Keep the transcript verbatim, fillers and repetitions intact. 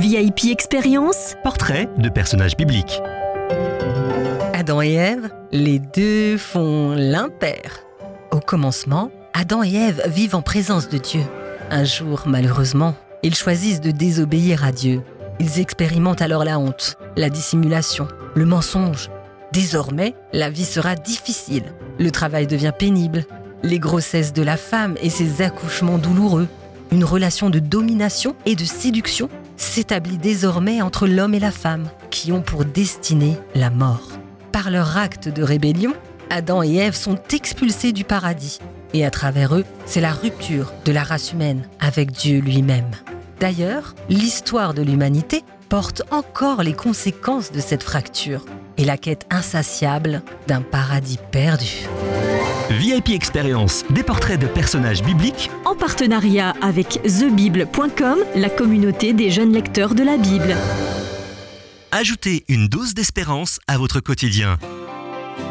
V I P Expérience. Portrait de personnages bibliques. Adam et Ève, les deux font l'impair. Au commencement, Adam et Ève vivent en présence de Dieu. Un jour, malheureusement, ils choisissent de désobéir à Dieu. Ils expérimentent alors la honte, la dissimulation, le mensonge. Désormais, la vie sera difficile. Le travail devient pénible. Les grossesses de la femme et ses accouchements douloureux. Une relation de domination et de séduction s'établit désormais entre l'homme et la femme, qui ont pour destinée la mort. Par leur acte de rébellion, Adam et Ève sont expulsés du paradis. Et à travers eux, c'est la rupture de la race humaine avec Dieu lui-même. D'ailleurs, l'histoire de l'humanité porte encore les conséquences de cette fracture et la quête insatiable d'un paradis perdu. V I P Expérience, des portraits de personnages bibliques. En partenariat avec the bible point com, la communauté des jeunes lecteurs de la Bible. Ajoutez une dose d'espérance à votre quotidien.